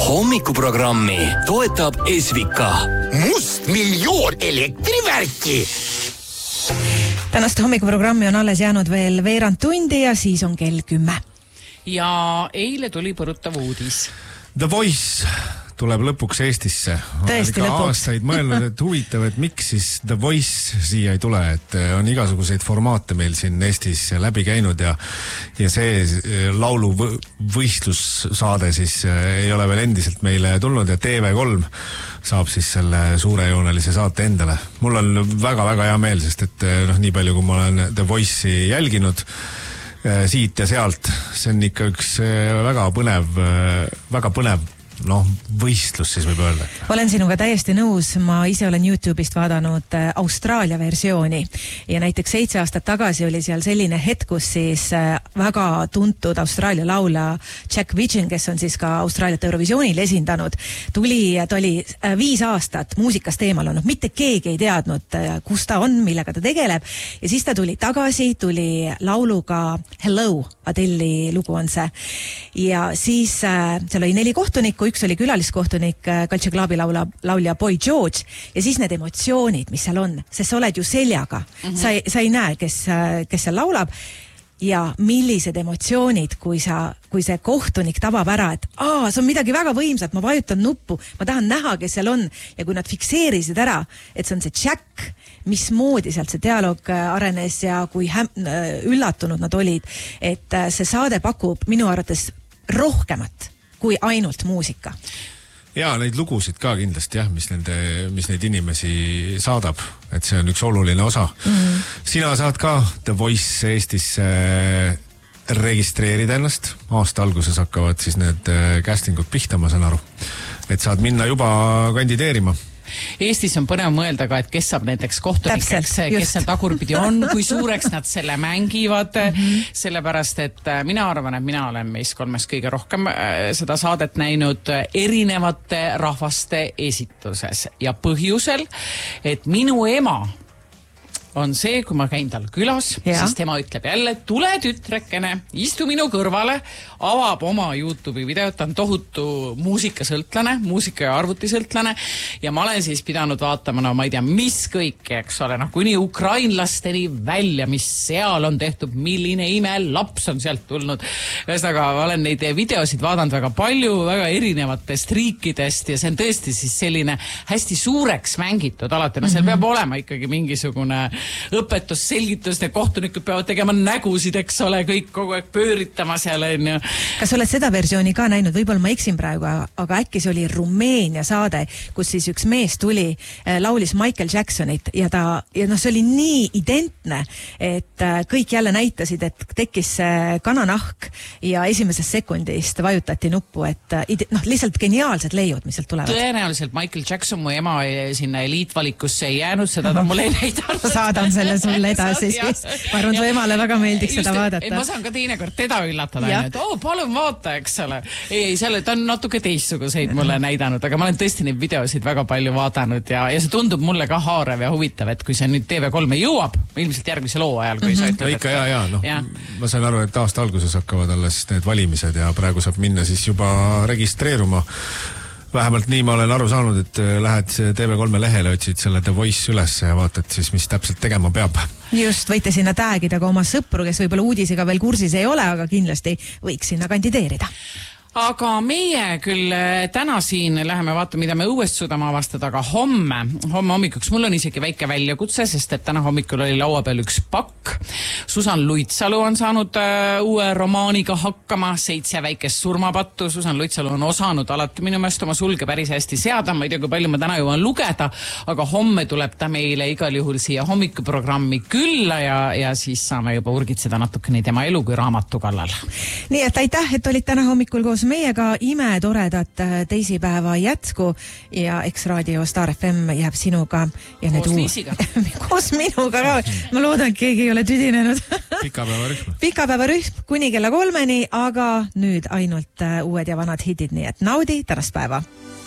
Hommikuprogrammi toetab Esvika. Mustmiljoon elektrivärki. Tänast hommikuprogrammi on alles jäänud veel veerand tundi ja siis on kell 10. Ja eile tuli põrutav uudis. The Voice tuleb lõpuks Eestisse. Tõesti lõpuks. Aastaid mõelnud, et huvitav, et miks siis The Voice siia ei tule, et on igasuguseid formaate meil siin Eestis läbi käinud ja see laulu võistlussaade siis ei ole veel endiselt meile tulnud ja TV3 saab siis selle suurejoonelise saate endale. Mul on väga-väga hea meel, sest et nii palju, kui ma olen The Voice'i jälginud siit ja sealt, see on ikka üks väga põnev võistlus siis võib öelda. Olen sinuga täiesti nõus, ma ise olen YouTube'ist vaadanud Austraalia versiooni ja näiteks 7 aastat tagasi oli seal selline hetk, kus siis väga tuntud Austraalia laulja Jack Widgen, kes on siis ka Austraaliat Eurovisioonil esindanud, ta oli 5 aastat muusikast eemal olnud, mitte keegi ei teadnud, kus ta on, millega ta tegeleb ja siis ta tuli tagasi, tuli lauluga Hello, Adele'i lugu on see ja siis seal oli 4 kohtunikku, üks oli külaliskohtunik Culture Clubi laulja Boy George ja siis need emotsioonid, mis seal on, sest sa oled ju seljaga. Sa ei näe, kes seal laulab ja millised emotsioonid, kui see kohtunik tabab ära, et see on midagi väga võimsat, ma vajutan nuppu, ma tahan näha, kes seal on ja kui nad fikseerisid ära, et see on see Jack, mismoodi sealt see dialoog arenes ja kui üllatunud nad olid, et see saade pakub minu arvates rohkemat kui ainult muusika. Ja neid lugusid ka kindlasti mis neid inimesi saadab, et see on üks oluline osa. Sina saad ka The Voice Eestis registreerida ennast. Aasta alguses hakkavad siis need castingud pihta, ma saan aru. Et saad minna juba kandideerima. Eestis on põnev mõelda ka, et kes saab näiteks kohtunikeks, kes seal tagurpidi on, kui suureks nad selle mängivad, sellepärast, et mina arvan, et mina olen meist 3 kõige rohkem seda saadet näinud erinevate rahvaste esituses ja põhjusel, et minu ema on see, kui ma käin tal külas, siis tema ütleb jälle, tule tütrekene, istu minu kõrvale, avab oma YouTube'i videot, ta on tohutu muusikasõltlane, muusika- ja arvutisõltlane ja ma olen siis pidanud vaatama, ma ei tea, mis kõik, eks ole, kuni ukrainlasteni välja, mis seal on tehtud, milline ime laps on sealt tulnud. Ühesõnaga, ma olen neid videosid vaadanud väga palju, väga erinevatest riikidest ja see on tõesti siis selline hästi suureks mängitud alati, seal peab olema ikkagi mingisugune õpetus, selgitus, need kohtunikud peavad tegema nägusid, eks ole, kõik kogu aeg pööritama seal, on ju. Kas oled seda versiooni ka näinud? Võib-olla ma eksin praegu, aga äkki see oli Rumeenia saade, kus siis üks mees tuli, laulis Michael Jacksonit ja see oli nii identne, et kõik jälle näitasid, et tekkis kananahk ja esimesest sekundist vajutati nuppu, et lihtsalt geniaalsed leiud, mis sealt tulevad. Tõenäoliselt Michael Jackson, mu ema sinna eliitvalikusse ei jäänud, seda ta mulle ei näidanud. Saadan selle sulle edasi siis. Ma arvan, su emale väga meeldiks seda vaadata. Ma saan ka teinekord teda üllatada, et palun vaata, eks ole. Ta on natuke teistsuguseid mulle näidanud, aga ma olen tõesti neid videosid väga palju vaadanud ja see tundub mulle ka haarev ja huvitav, et kui see nüüd TV3 jõuab, ilmselt järgmise loo ajal, kui sa ütled. Ikka, ma sain aru, et aasta alguses hakkavad alles need valimised ja praegu saab minna siis juba registreeruma. Vähemalt nii ma olen aru saanud, et lähed TV3 lehele, otsid selle The Voice üles ja vaatad siis, mis täpselt tegema peab. Just, võite sinna tagida ka oma sõpru, kes võib-olla uudisega veel kursis ei ole, aga kindlasti võiks sinna kandideerida. Aga meie küll täna siin läheme vaata, mida me õuest suudame avastada, aga homme hommikuks mul on isegi väike väljakutse, sest et täna hommikul oli laua peal üks pakk. Susan Luitsalu on saanud uue romaaniga hakkama, 7 väikest surmapattu. Susan Luitsalu on osanud alati minu meelest oma sulge päris hästi seada, ma ei tea, kui palju ma täna jõuan lugeda, aga homme tuleb ta meile igal juhul siia hommikuprogrammi külla ja siis saame juba urgitseda natukene tema elu kui raamatu kallal. Nii et aitäh, et olid täna hommikul koos meiega, toredat teisipäeva jätku ja X-raadio Star FM jääb sinuga ja koos Liisiga. Koos minuga ka. Ma loodan, et keegi ei ole tüdinenud. Pikapäevarühm kuni kella 3-ni, aga nüüd ainult uued ja vanad hitid, nii et naudi tänast päeva.